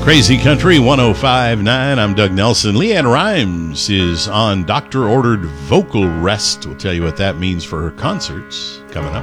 Crazy Country 105.9. I'm Doug Nelson. Leanne Rimes is on doctor-ordered vocal rest. We'll tell you what that means for her concerts coming up.